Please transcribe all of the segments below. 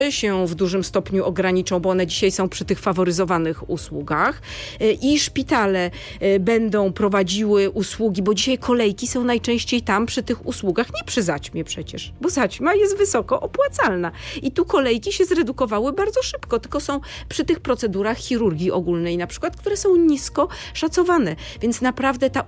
się w dużym stopniu ograniczą, bo one dzisiaj są przy tych faworyzowanych usługach i szpitale będą prowadziły usługi, bo dzisiaj kolejki są najczęściej tam przy tych usługach, nie przy zaćmie przecież, bo zaćma jest wysoko opłacalna i tu kolejki się zredukowały bardzo szybko, tylko są przy tych procedurach chirurgii ogólnej na przykład, które są nisko szacowane, więc naprawdę ta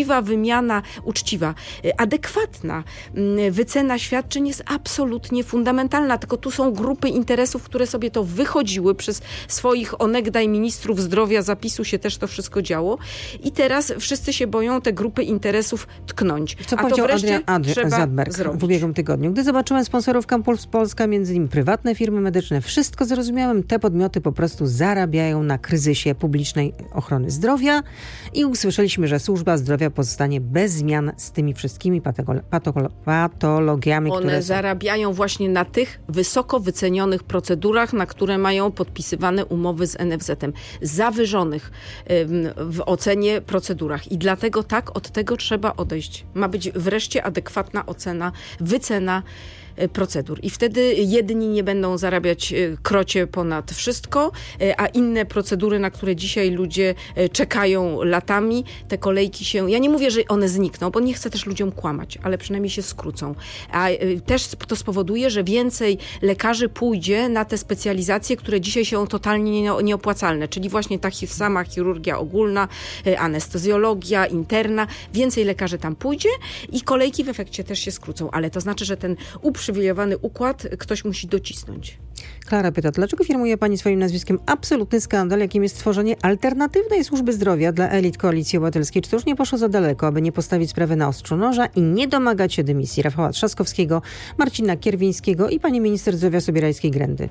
adekwatna wycena świadczeń jest absolutnie fundamentalna, tylko tu są grupy interesów, które sobie to wychodziły przez swoich onegdaj ministrów zdrowia, zapisu się też to wszystko działo i teraz wszyscy się boją te grupy interesów tknąć. Co a to wreszcie Adrian trzeba Zadberg zrobić. w ubiegłym tygodniu. Gdy zobaczyłem sponsorów Campus Polska, między innymi prywatne firmy medyczne, wszystko zrozumiałem. Te podmioty po prostu zarabiają na kryzysie publicznej ochrony zdrowia i usłyszeliśmy, że służba zdrowia pozostanie bez zmian z tymi wszystkimi patologiami, One które są. zarabiają właśnie na tych wysoko wycenionych procedurach, na które mają podpisywane umowy z NFZ-em. Zawyżonych w ocenie procedurach. I dlatego od tego trzeba odejść. Ma być wreszcie adekwatna wycena procedur. I wtedy jedni nie będą zarabiać krocie ponad wszystko, a inne procedury, na które dzisiaj ludzie czekają latami, te kolejki się... Ja nie mówię, że one znikną, bo nie chcę też ludziom kłamać, ale przynajmniej się skrócą. A też to spowoduje, że więcej lekarzy pójdzie na te specjalizacje, które dzisiaj są totalnie nieopłacalne, czyli właśnie ta sama chirurgia ogólna, anestezjologia, interna. Więcej lekarzy tam pójdzie i kolejki w efekcie też się skrócą, ale to znaczy, że ten uprzywilejowany układ ktoś musi docisnąć. Klara pyta, dlaczego firmuje pani swoim nazwiskiem absolutny skandal, jakim jest tworzenie alternatywnej służby zdrowia dla elit Koalicji Obywatelskiej? Czy to już nie poszło za daleko, aby nie postawić sprawy na ostrzu noża i nie domagać się dymisji Rafała Trzaskowskiego, Marcina Kierwińskiego i pani minister zdrowia Sobierajskiej-Grędy?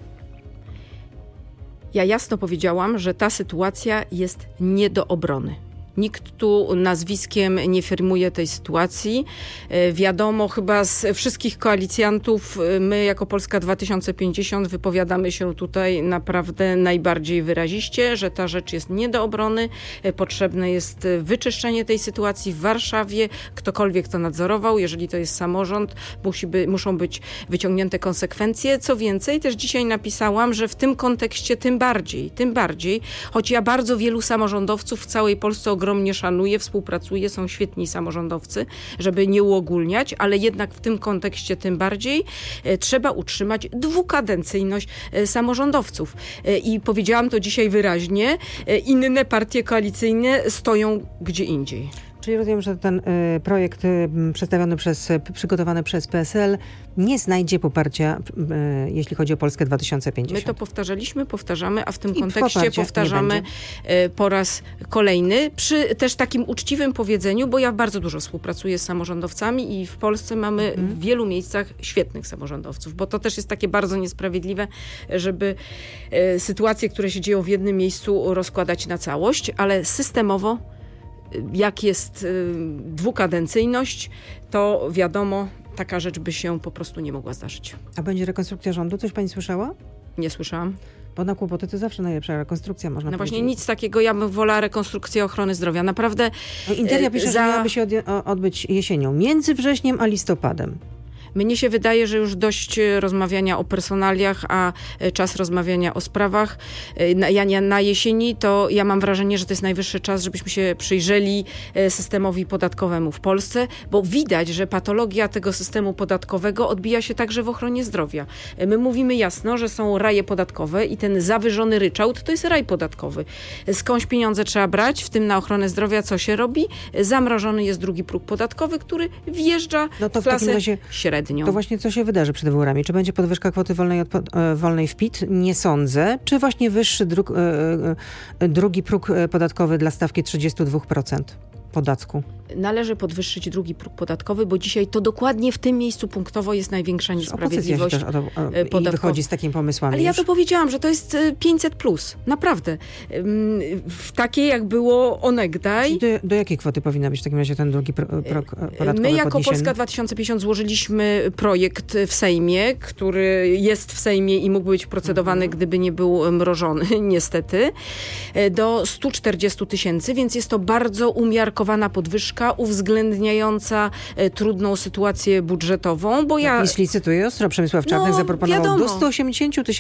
Ja jasno powiedziałam, że ta sytuacja jest nie do obrony. Nikt tu nazwiskiem nie firmuje tej sytuacji. Wiadomo, chyba z wszystkich koalicjantów, my jako Polska 2050 wypowiadamy się tutaj naprawdę najbardziej wyraziście, że ta rzecz jest nie do obrony. Potrzebne jest wyczyszczenie tej sytuacji w Warszawie. Ktokolwiek to nadzorował, jeżeli to jest samorząd, muszą być wyciągnięte konsekwencje. Co więcej, też dzisiaj napisałam, że w tym kontekście tym bardziej, choć ja bardzo wielu samorządowców w całej Polsce ogromnie szanuję, współpracuję, są świetni samorządowcy, żeby nie uogólniać, ale jednak w tym kontekście tym bardziej trzeba utrzymać dwukadencyjność samorządowców. I powiedziałam to dzisiaj wyraźnie, inne partie koalicyjne stoją gdzie indziej. Czyli rozumiem, że ten projekt przygotowany przez PSL nie znajdzie poparcia, jeśli chodzi o Polskę 2050. My to powtarzamy, a w tym kontekście powtarzamy po raz kolejny. Przy też takim uczciwym powiedzeniu, bo ja bardzo dużo współpracuję z samorządowcami i w Polsce mamy w wielu miejscach świetnych samorządowców, bo to też jest takie bardzo niesprawiedliwe, żeby sytuacje, które się dzieją w jednym miejscu rozkładać na całość, ale systemowo jak jest dwukadencyjność, to wiadomo, taka rzecz by się po prostu nie mogła zdarzyć. A będzie rekonstrukcja rządu? Coś pani słyszała? Nie słyszałam. Bo na kłopoty to zawsze najlepsza rekonstrukcja, można powiedzieć. Właśnie nic takiego, ja bym wolała rekonstrukcję ochrony zdrowia. Naprawdę... Interia pisze, że miałaby się odbyć jesienią, między wrześniem a listopadem. Mnie się wydaje, że już dość rozmawiania o personaliach, a czas rozmawiania o sprawach. Na jesieni to ja mam wrażenie, że to jest najwyższy czas, żebyśmy się przyjrzeli systemowi podatkowemu w Polsce, bo widać, że patologia tego systemu podatkowego odbija się także w ochronie zdrowia. My mówimy jasno, że są raje podatkowe i ten zawyżony ryczałt to jest raj podatkowy. Skądś pieniądze trzeba brać, w tym na ochronę zdrowia co się robi? Zamrożony jest drugi próg podatkowy, który wjeżdża w klasę średnią. To właśnie co się wydarzy przed wyborami? Czy będzie podwyżka kwoty wolnej w PIT? Nie sądzę. Czy właśnie wyższy drugi próg podatkowy dla stawki 32% podatku? Należy podwyższyć drugi próg podatkowy, bo dzisiaj to dokładnie w tym miejscu punktowo jest największa niesprawiedliwość podatkowa. I wychodzi z takimi pomysłami. Ale ja to powiedziałam, że to jest 500+. Naprawdę. W takiej jak było onegdaj. Do jakiej kwoty powinna być w takim razie ten drugi próg podatkowy My jako podniesiony? Polska 2050 złożyliśmy projekt w Sejmie, który jest w Sejmie i mógł być procedowany, gdyby nie był mrożony, niestety, do 140 000, więc jest to bardzo umiarkowana podwyżka ścieżka uwzględniająca trudną sytuację budżetową, bo PiS licytuje ostro. Przemysław Czarnek zaproponował do 180 000